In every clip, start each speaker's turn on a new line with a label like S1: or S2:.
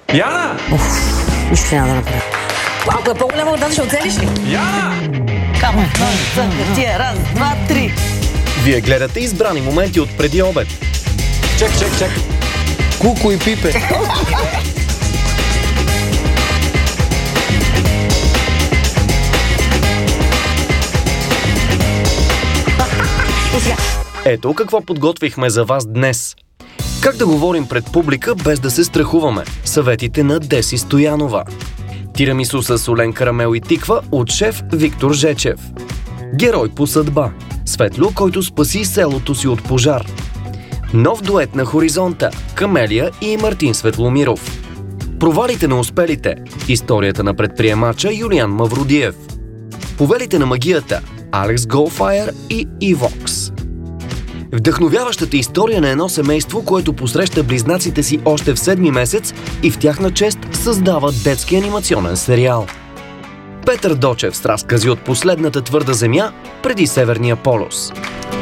S1: Яна!
S2: Нищо няма да направя. Ако е по-голяма вода, ще оцелиш ли?
S1: Яна!
S2: Камо, тия, раз, два, три.
S3: Вие гледате избрани моменти от преди обед.
S1: Чек.
S3: Куко и Пипе. Ето какво подготвихме за вас днес. Как да говорим пред публика без да се страхуваме? Съветите на Деси Стоянова. Тирамису с солен карамел и тиква от шеф Виктор Жечев. Герой по съдба. Светло, който спаси селото си от пожар. Нов дует на хоризонта. Камелия и Мартин Светломиров. Провалите на успелите. Историята на предприемача Юлиан Мавродиев. Повелите на магията. Алекс Голфайер и Ивокс. Вдъхновяващата история на едно семейство, което посреща близнаците си още в 7-ми месец и в тяхна чест създава детски анимационен сериал. Петър Дочев с разкази от последната твърда земя преди Северния полюс.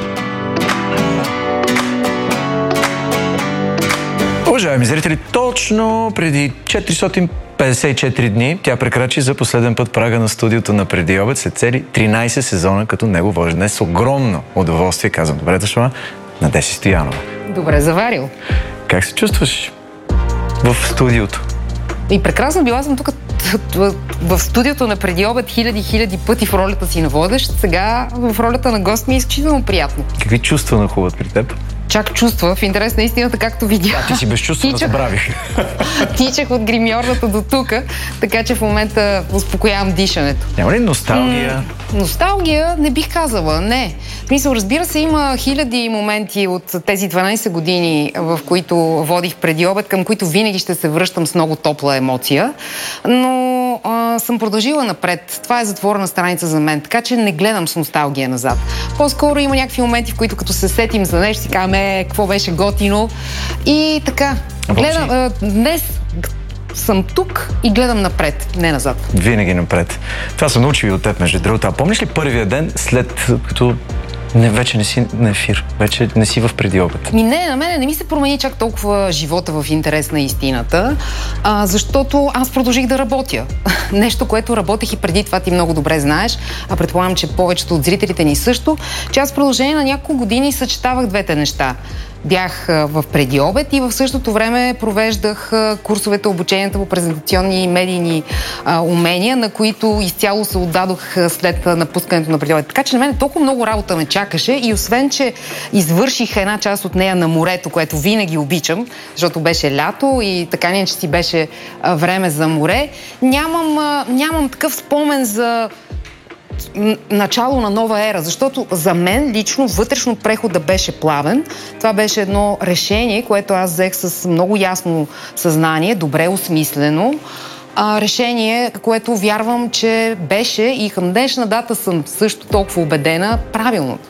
S4: Уважаеми зрители, точно преди 454 дни тя прекрачи за последен път прага на студиото на Преди обед след цели 13 сезона като него води. Днес с огромно удоволствие казвам добре дошла на Деси Стоянова.
S5: Добре заварил.
S4: Как се чувстваш в студиото?
S5: И прекрасно, била съм тук в студиото на Преди обед хиляди пъти в ролята си на водещ. Сега в ролята на гост ми е изключително приятно.
S4: Какви чувства нахуват при теб?
S5: Чак чувства, в интерес на истината, както видях.
S4: Ти си безчувствена, забравих.
S5: Тичах от гримьорната до тук, така че в момента успокоявам дишането.
S4: Няма ли носталгия?
S5: Носталгия не бих казала, не. Мисля, разбира се, има хиляди моменти от тези 12 години, в които водих Преди обед, към които винаги ще се връщам с много топла емоция, но съм продължила напред. Това е затворена страница за мен, така че не гледам с носталгия назад. По-скоро има някакви моменти, в които като се сетим за нещо, си казваме какво беше готино и така. Гледам, днес съм тук и гледам напред, не назад.
S4: Винаги напред. Това съм научил и от теб, между другото. А помниш ли първия ден, след като вече не си на ефир, вече не си в Преди обед?
S5: На мене не ми се промени чак толкова живота в интерес на истината, защото аз продължих да работя. Нещо, което работех и преди това, ти много добре знаеш, а предполагам, че повечето от зрителите ни също, че аз в продължение на няколко години съчетавах двете неща. Бях в Преди обед и в същото време провеждах курсовете, обученията по презентационни и медийни умения, на които изцяло се отдадох след напускането на Преди обед. Така че на мен толкова много работа ме чакаше и освен, че извърших една част от нея на морето, което винаги обичам, защото беше лято и така не, че си беше време за море, нямам такъв спомен за начало на нова ера, защото за мен лично вътрешно прехода беше плавен. Това беше едно решение, което аз взех с много ясно съзнание, добре осмислено. Решение, което вярвам, че беше и към днешна дата съм също толкова убедена правилно.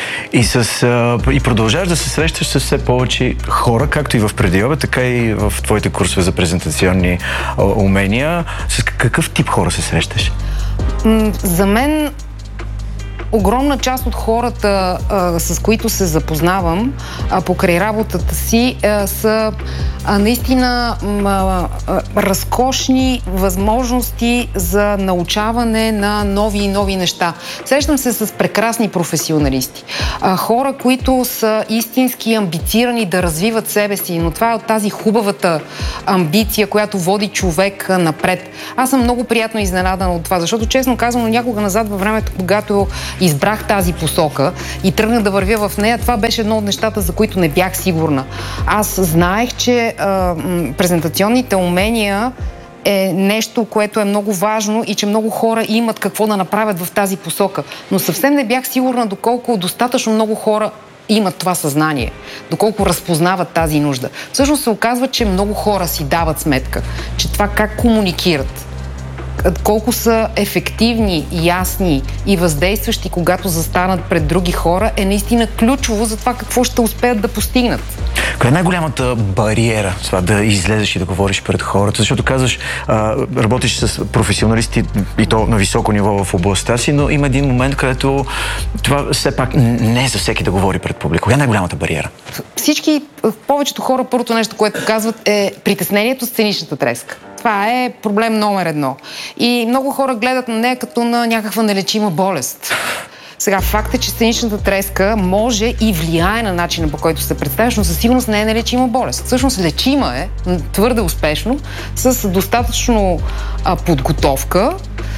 S4: И продължаваш да се срещаш с все повече хора, както и в Преди обед, така и в твоите курсове за презентационни умения. С какъв тип хора се срещаш?
S5: За мен огромна част от хората, с които се запознавам покрай работата си, са наистина разкошни възможности за научаване на нови и нови неща. Срещам се с прекрасни професионалисти. Хора, които са истински амбицирани да развиват себе си, но това е от тази хубавата амбиция, която води човек напред. Аз съм много приятно изненадана от това, защото честно казано някога назад във времето, когато избрах тази посока и тръгнах да вървя в нея, това беше едно от нещата, за които не бях сигурна. Аз знаех, че презентационните умения е нещо, което е много важно и че много хора имат какво да направят в тази посока. Но съвсем не бях сигурна доколко достатъчно много хора имат това съзнание, доколко разпознават тази нужда. Всъщност се оказва, че много хора си дават сметка, че това как комуникират, колко са ефективни, ясни и въздействащи, когато застанат пред други хора, е наистина ключово за това какво ще успеят да постигнат.
S4: Коя е най-голямата бариера това да излезеш и да говориш пред хората? Защото казваш, работиш с професионалисти и то на високо ниво в областта си, но има един момент, където това все пак не е за всеки да говори пред публика. Коя е най-голямата бариера?
S5: Повечето хора, първото нещо, което казват, е притеснението с сценичната треска. Това е проблем номер 1. И много хора гледат на нея като на някаква нелечима болест. Сега, факт е, че сценичната треска може и влияе на начина, по който се представяш, но със сигурност не е нелечима болест. Всъщност лечима е твърде успешно, с достатъчно подготовка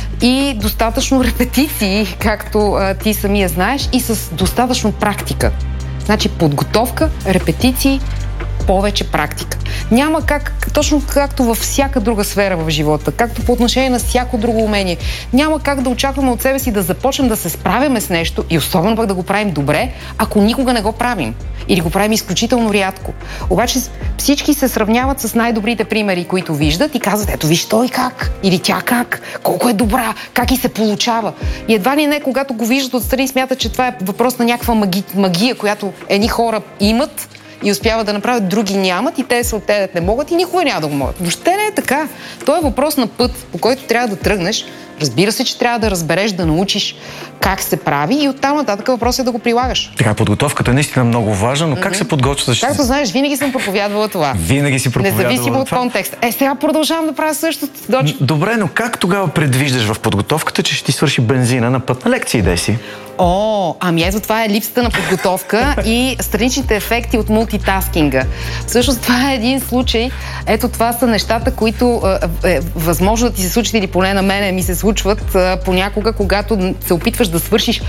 S5: и достатъчно репетиции, както ти самия знаеш, и с достатъчно практика. Значи подготовка, репетиции, повече практика. Няма как, точно както във всяка друга сфера в живота, както по отношение на всяко друго умение, няма как да очакваме от себе си да започнем да се справяме с нещо и особено пък да го правим добре, ако никога не го правим. Или го правим изключително рядко. Обаче всички се сравняват с най-добрите примери, които виждат и казват, ето виж той как, или тя как, колко е добра, как и се получава. И едва ли не, когато го виждат отстрани, смятат, че това е въпрос на някаква магия, която едни хора имат и успяват да направят, други нямат и те се оттедат не могат и никога няма да го могат. Въобще не е така. То е въпрос на път, по който трябва да тръгнеш. Разбира се, че трябва да разбереш, да научиш как се прави и оттам нататък въпрос е да го прилагаш.
S4: Така, подготовката е наистина много важна, но как се подготвяш?
S5: Както знаеш, винаги съм проповядвала това.
S4: Винаги си проповядвала това.
S5: Независимо от контекста. Сега продължавам да правя същото.
S4: Добре, но как тогава предвиждаш в подготовката, че ще ти свърши бензина на път на лекции, да си?
S5: Ами ето това е липсата на подготовка и страничните ефекти от мултитаскинга. Всъщност това е един случай. Ето това са нещата, които е възможно да ти се случат или поне на мене ми се случват понякога, когато се опитваш да свършиш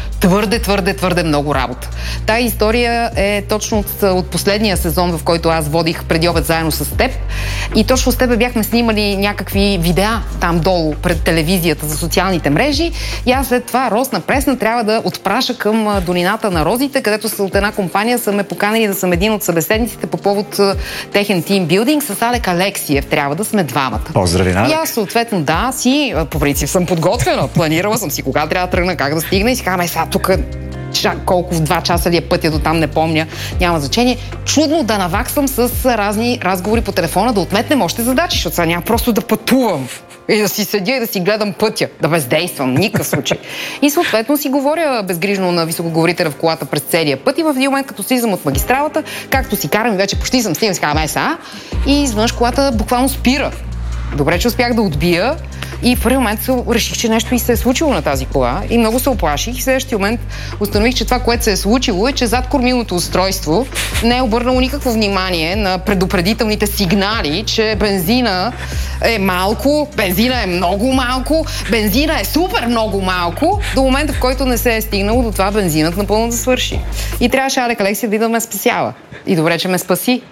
S5: твърде много работа. Тая история е точно от последния сезон, в който аз водих Преди обед заедно с теб. И точно с теб бяхме снимали някакви видеа там долу пред телевизията за социалните мрежи и аз след това росна пресна трябва да отпраша към долината на розите, където от една компания са ме поканили да съм един от събеседниците по повод техен тимбилдинг с Алек Алексиев. Трябва да сме двамата.
S4: Поздрави, Алек.
S5: И аз съответно по принцип съм подготвена, планирала съм си кога трябва да тръгна, как да стигна и си казвам, сега тук колко в 2 часа ли е пътя до там, не помня, няма значение. Чудно да наваксам с разни разговори по телефона, да отметнем още задачи, защото сега няма просто да пътувам и да си седя и да си гледам пътя, да бездействам, никакъв случай. И съответно си говоря безгрижно на високоговорителя в колата през целия път и в един момент, като слизам от магистралата, както си карам и вече почти съм стигнал, си казвам, и изведнъж колата буквално спира. Добре, че успях да отбия и в първи момент реших, че нещо и се е случило на тази кола и много се оплаших и в следващия момент установих, че това, което се е случило е, че зад кормилното устройство не е обърнало никакво внимание на предупредителните сигнали, че бензина е малко, бензина е много малко, бензина е супер много малко, до момента, в който не се е стигнало до това бензинът напълно да свърши. И трябваше Алек Алексиев да ме спасява. И добре, че ме спаси.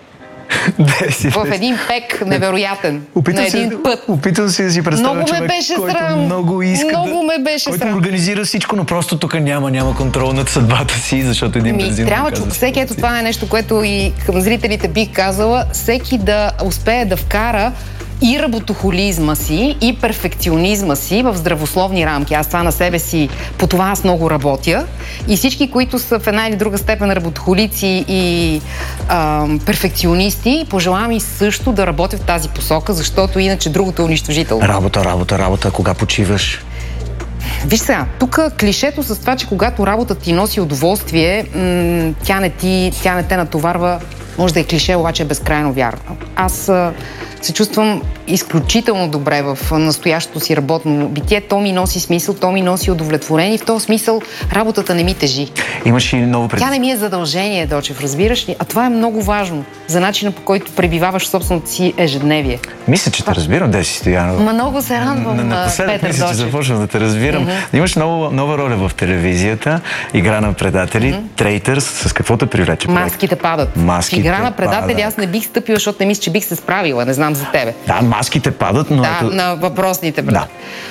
S5: В един пек невероятен. На един път.
S4: Опитам си да си представя човек, който много иска който организира всичко, но просто тук няма контрол над съдбата си, защото един бензин...
S5: Трябва, всеки, ето това е нещо, което и към зрителите бих казала, всеки да успее да вкара и работохолизма си, и перфекционизма си в здравословни рамки. Аз това на себе си, по това аз много работя. И всички, които са в една или друга степен работохолици и перфекционисти, пожелавам и също да работя в тази посока, защото иначе другото е унищожително.
S4: Работа. Кога почиваш?
S5: Виж сега, тук клишето с това, че когато работа ти носи удоволствие, тя не те натоварва, може да е клише, обаче е безкрайно вярно. Аз се чувствам изключително добре в настоящото си работно битие. То ми носи смисъл, то ми носи удовлетворение и в този смисъл работата не ми тежи.
S4: Имаш ли ново
S5: Тя не ми е задължение, Дочев, разбираш ли? А това е много важно за начина, по който пребиваваш в собственото си ежедневие.
S4: Мисля, че те разбирам, Деси Стоянова.
S5: Много се радвам,
S4: напоследък
S5: Петър
S4: мисля,
S5: Дочев.
S4: че започвам да те разбирам. Имаш нова роля в телевизията, Игра на предатели, Трейтърс. С какво те привлече?
S5: Маските падат. Игра на предатели аз не бих стъпила, защото не мисля, че бих се справила. Не знам за тебе.
S4: Да, маските падат, но...
S5: Да, на въпросните.
S4: Да.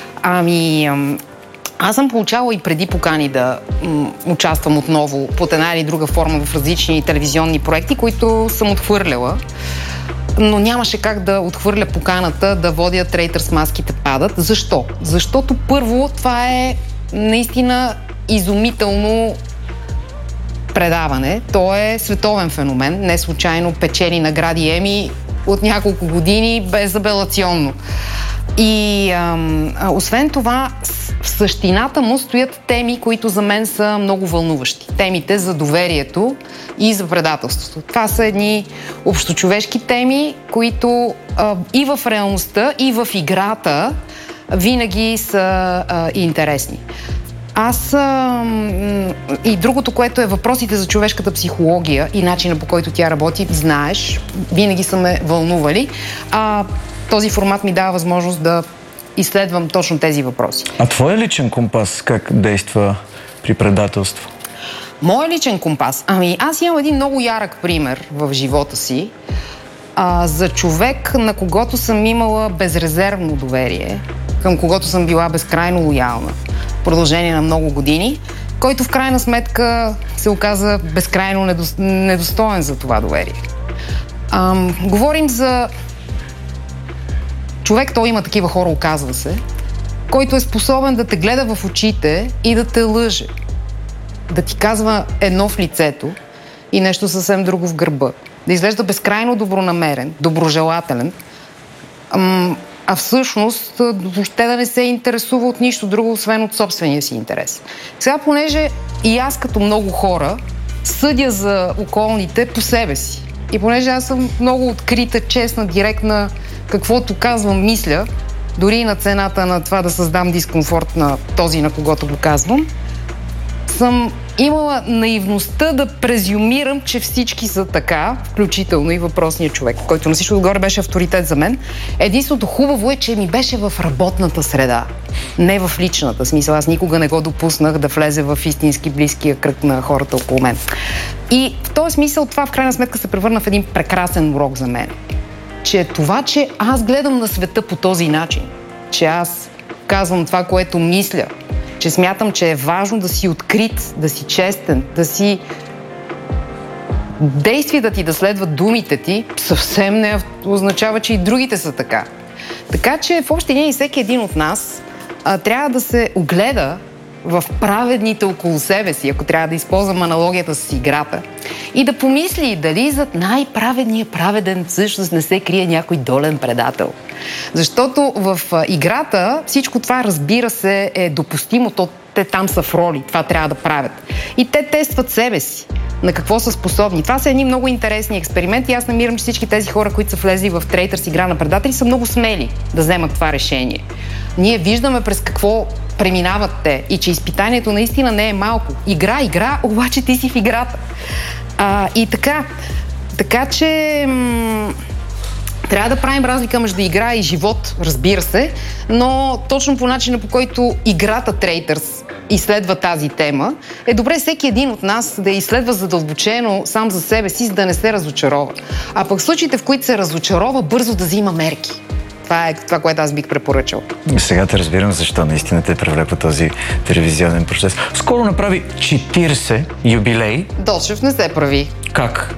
S5: Аз съм получавала и преди покани да участвам отново под една или друга форма в различни телевизионни проекти, които съм отхвърляла. Но нямаше как да отхвърля поканата да водя Трейтърс маските падат. Защо? Защото първо това е наистина изумително предаване. То е световен феномен, не случайно печели награди Еми от няколко години безапелационно. И освен това, в същината му стоят теми, които за мен са много вълнуващи. Темите за доверието и за предателството. Това са едни общочовешки теми, които и в реалността, и в играта винаги са интересни. И другото, което е въпросите за човешката психология и начина, по който тя работи, знаеш, винаги са ме вълнували. Този формат ми дава възможност да изследвам точно тези въпроси.
S4: А твой личен компас как действа при предателство?
S5: Мой личен компас? Аз имам един много ярък пример в живота си за човек, на когото съм имала безрезервно доверие, към когото съм била безкрайно лоялна в продължение на много години, който в крайна сметка се оказа безкрайно недостоен за това доверие. Говорим за човек, той има такива хора, оказва се, който е способен да те гледа в очите и да те лъже. Да ти казва едно в лицето и нещо съвсем друго в гърба. Да изглежда безкрайно добронамерен, доброжелателен, а всъщност въобще да не се интересува от нищо друго, освен от собствения си интерес. Сега, понеже и аз като много хора съдя за околните по себе си. И понеже аз съм много открита, честна, директна, каквото казвам, мисля, дори и на цената на това да създам дискомфорт на този, на когото го казвам, съм имала наивността да презюмирам, че всички са така, включително и въпросният човек, който на всичко отгоре беше авторитет за мен. Единственото хубаво е, че ми беше в работната среда, не в личната. Смисъл, аз никога не го допуснах да влезе в истински близкия кръг на хората около мен. И в този смисъл това в крайна сметка се превърна в един прекрасен урок за мен. Че това, че аз гледам на света по този начин, че аз казвам това, което мисля, че смятам, че е важно да си открит, да си честен, да си действията ти да следват думите ти, съвсем не означава, че и другите са така. Така че в общи линии всеки един от нас трябва да се огледа в праведните около себе си, ако трябва да използвам аналогията с играта, и да помисли дали зад най-праведния праведен всъщност не се крие някой долен предател. Защото в играта всичко това, разбира се, е допустимо, те там са в роли, това трябва да правят. И те тестват себе си, на какво са способни. Това са едни много интересни експерименти. Аз намирам, че всички тези хора, които са влезли в Traitors, игра на предатели, са много смели да вземат това решение. Ние виждаме през какво преминават те и че изпитанието наистина не е малко. Игра, обаче ти си в играта. И така. Така че трябва да правим разлика между игра и живот, разбира се, но точно по начина, по който играта Traitors изследва тази тема, е добре всеки един от нас да изследва задълбочено сам за себе си, за да не се разочарова. А пък в случаите, в които се разочарова, бързо да взима мерки. Това е това, което аз бих препоръчал.
S4: Сега те разбирам защо наистина те привлекла този телевизионен процес. Скоро направи 40 юбилей.
S5: Долчев не се прави.
S4: Как?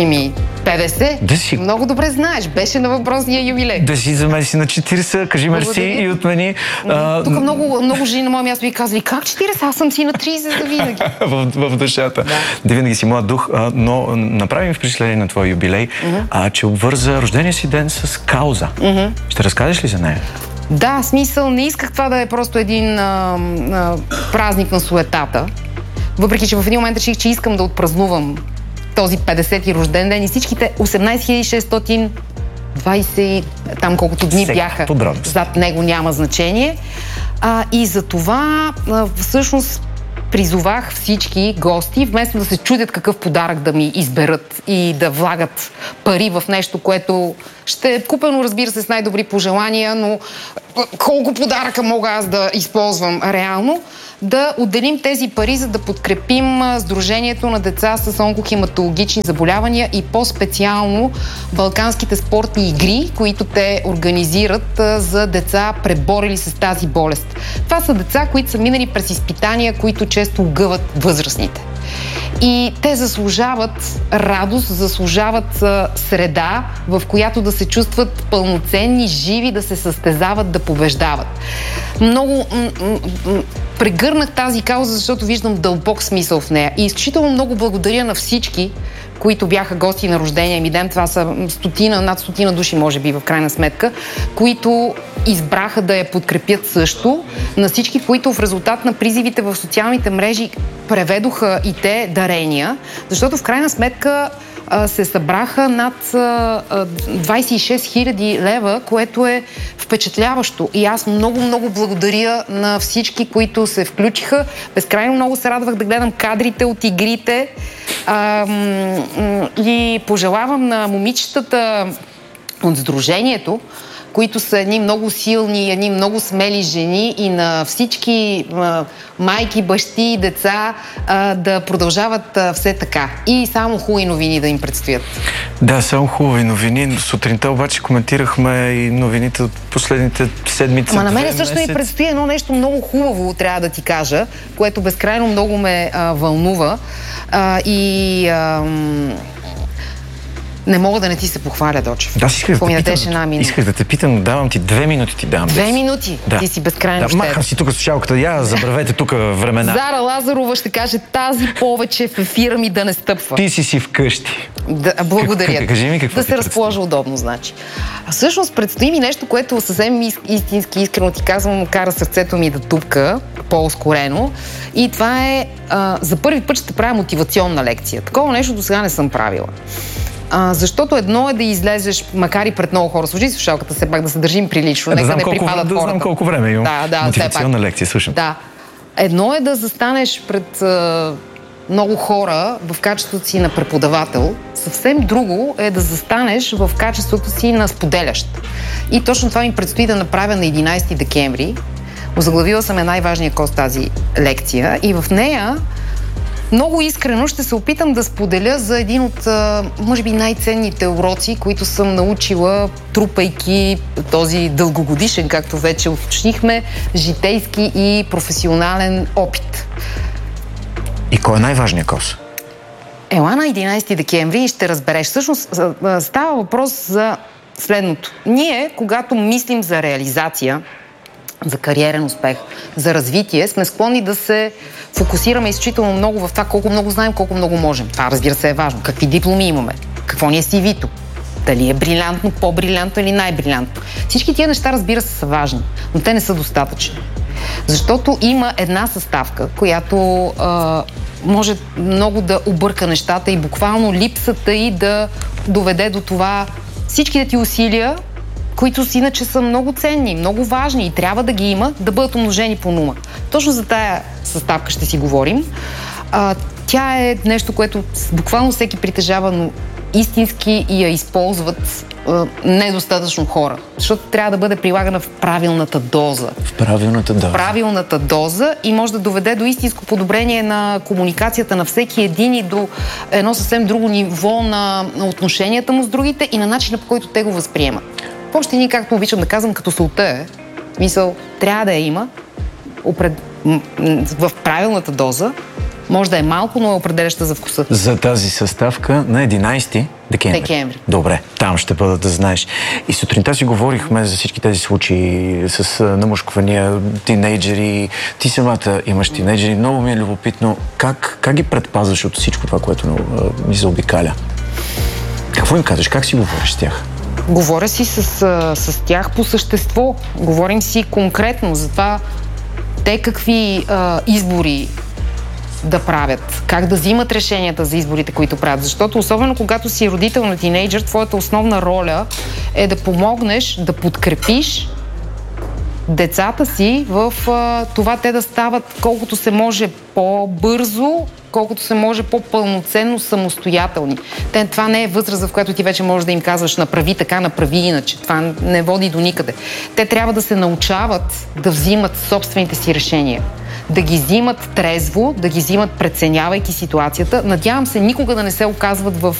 S5: 50. Много добре знаеш. Беше на въпросния юбилей.
S4: Да си замеси на 40, кажи мерси и отмени.
S5: Тук много жени на моя място и казвали, как 40? Аз съм си на 30 за винаги.
S4: в душата. Да винаги си млад дух. Но направи ми впечатление на твой юбилей, че обвърза рождения си ден с кауза. Ще разкажеш ли за нея?
S5: Да, смисъл, не исках това да е просто един празник на суетата. Въпреки, че в един момент реших, че искам да отпразнувам този 50-ти рожден ден и всичките 18 620, там колкото дни бяха зад него, няма значение. И за това всъщност призовах всички гости, вместо да се чудят какъв подарък да ми изберат и да влагат пари в нещо, което ще е купено, разбира се, с най-добри пожелания, но колко подаръка мога аз да използвам реално, да отделим тези пари, за да подкрепим Сдружението на деца с онкохематологични заболявания и по-специално балканските спортни игри, които те организират за деца, преборили с тази болест. Това са деца, които са минали през изпитания, които често огъват възрастните. И те заслужават радост, заслужават среда, в която да се чувстват пълноценни, живи, да се състезават, да побеждават. Много прегърнах тази кауза, защото виждам дълбок смисъл в нея. И изключително много благодаря на всички, които бяха гости на рождения ми ден. Това са над 100 души, може би, в крайна сметка, които избраха да я подкрепят също. На всички, които в резултат на призивите в социалните мрежи преведоха и те дарения, защото в крайна сметка се събраха над 26 000 лева, което е впечатляващо. И аз много благодаря на всички, които се включиха. Безкрайно много се радвах да гледам кадрите от игрите и пожелавам на момичетата от Сдружението, които са едни много силни, едни много смели жени, и на всички майки, бащи и деца да продължават все така. И само хубави новини да им предстоят.
S4: Да, само хубави новини. Сутринта обаче коментирахме и новините от последните седмици.
S5: На мен също ми предстои едно нещо много хубаво, трябва да ти кажа, което безкрайно много ме вълнува. Не мога да не ти се похваля, Дочев.
S4: Да, исках да те питам, давам ти 2 минути ти давам.
S5: 2 минути? Да. Ти си безкрайно щедър.
S4: Махам си тук слушалката, забравете тук времена.
S5: Зара Лазарова ще каже, тази повече в ефира ми да не стъпва.
S4: Ти си вкъщи.
S5: Да, благодаря.
S4: Кажи ми какво
S5: да се разположа удобно, значи. Всъщност предстои ми нещо, което съвсем истински, искрено ти казвам, кара сърцето ми да тупка по-ускорено. И това е, за първи път ще правя мотивационна лекция. Такова нещо до сега не съм правила. Защото едно е да излезеш, макар и пред много хора, служи слушалката, все пак да се държим прилично, нека не припадат хората.
S4: Да знам колко време имам. Мотивационна лекция, слушам.
S5: Да. Едно е да застанеш пред много хора в качеството си на преподавател, съвсем друго е да застанеш в качеството си на споделящ. И точно това ми предстои да направя на 11 декември. Озаглавила съм най-важния коз тази лекция и в нея много искрено ще се опитам да споделя за един от, може би, най-ценните уроци, които съм научила, трупайки този дългогодишен, както вече уточнихме, житейски и професионален опит.
S4: И кой е най-важният коз?
S5: Ела на 11 декември и ще разбереш. Всъщност става въпрос за следното. Ние, когато мислим за реализация, за кариерен успех, за развитие, сме склонни да се фокусираме изключително много в това колко много знаем, колко много можем. Това, разбира се, е важно. Какви дипломи имаме? Какво ни е CV-то? Дали е брилянтно, по-брилянтно или най-брилянтно? Всички тия неща, разбира се, са важни, но те не са достатъчни. Защото има една съставка, която може много да обърка нещата и буквално липсата й да доведе до това всичките ти усилия, които си иначе са много ценни, много важни и трябва да ги има, да бъдат умножени по 0. Точно за тая съставка ще си говорим. Тя е нещо, което буквално всеки притежава, но истински и я използват недостатъчно хора. Защото трябва да бъде прилагана в правилната доза.
S4: В правилната доза
S5: и може да доведе до истинско подобрение на комуникацията на всеки един и до едно съвсем друго ниво на отношенията му с другите и на начина, по който те го възприемат. Въобще ние, както обичам да казвам, като солта е. Мисъл, трябва да я има в правилната доза. Може да е малко, но е определяща за вкуса.
S4: За тази съставка на 11 декември. Добре, там ще бъда, да знаеш. И сутринта си говорихме за всички тези случаи с намушквания, тинейджери. Ти самата имаш тинейджери. Много ми е любопитно как ги предпазваш от всичко това, което ми заобикаля. Какво им казваш? Как си говориш с тях?
S5: Говоря си с тях по същество. Говорим си конкретно за това те какви избори да правят, как да взимат решенията за изборите, които правят. Защото особено когато си родител на тинейджър, твоята основна роля е да помогнеш, да подкрепиш децата си в това те да стават колкото се може по-бързо, колкото се може по-пълноценно самостоятелни. Това не е възраст, в която ти вече можеш да им казваш направи така, направи иначе. Това не води до никъде. Те трябва да се научават да взимат собствените си решения. Да ги взимат трезво, да ги взимат преценявайки ситуацията. Надявам се никога да не се оказват в